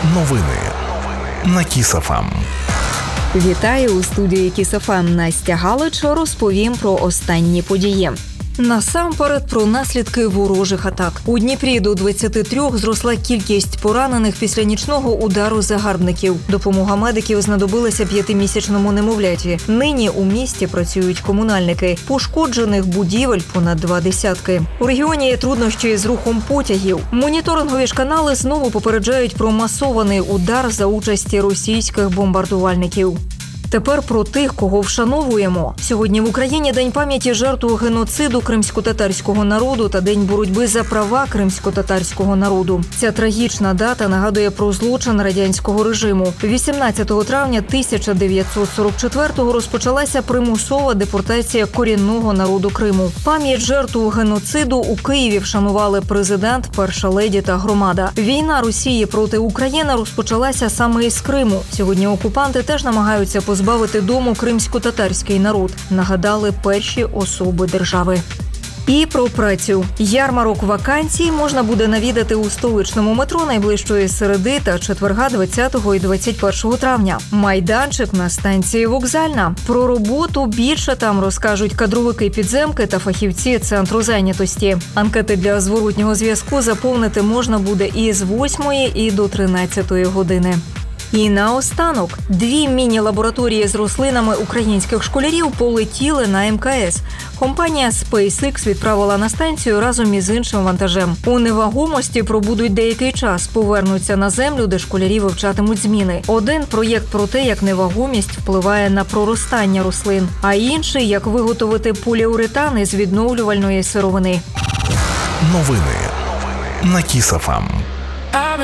Новини на Кіс.ФМ. Вітаю у студії Кіс.ФМ. Настя Галич. Розповім про останні події. Насамперед про наслідки ворожих атак. У Дніпрі до 23 зросла кількість поранених після нічного удару загарбників. Допомога медиків знадобилася 5-місячному немовляті. Нині у місті працюють комунальники. Пошкоджених будівель понад 20. У регіоні є труднощі з рухом потягів. Моніторингові ж канали знову попереджають про масований удар за участі російських бомбардувальників. Тепер про тих, кого вшановуємо. Сьогодні в Україні День пам'яті жертв геноциду кримськотатарського народу та День боротьби за права кримськотатарського народу. Ця трагічна дата нагадує про злочин радянського режиму. 18 травня 1944-го розпочалася примусова депортація корінного народу Криму. Пам'ять жертв геноциду у Києві вшанували президент, перша леді та громада. Війна Росії проти України розпочалася саме із Криму. Сьогодні окупанти теж намагаються позбавити дому кримськотатарський народ, нагадали перші особи держави. І про працю. Ярмарок вакансій можна буде навідати у столичному метро найближчої середи та четверга 20 і 21 травня. Майданчик на станції Вокзальна. Про роботу більше там розкажуть кадровики підземки та фахівці центру зайнятості. Анкети для зворотнього зв'язку заповнити можна буде і з 8 і до 13 години. І наостанок, 2 міні-лабораторії з рослинами українських школярів полетіли на МКС. Компанія SpaceX відправила на станцію разом із іншим вантажем. У невагомості пробудуть деякий час, повернуться на землю, де школярі вивчатимуть зміни. Один проєкт про те, як невагомість впливає на проростання рослин, а інший – як виготовити поліуретан із відновлювальної сировини. Новини на Кіс.ФМ.